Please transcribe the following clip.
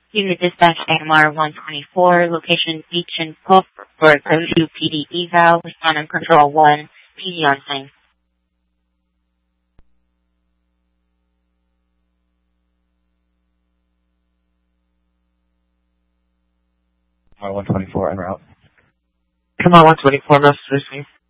Unit Dispatch AMR 124, location Beach and Cove for WPD eval, respond on Control 1, PD on scene. AMR 124 en route. AMR 124, message received.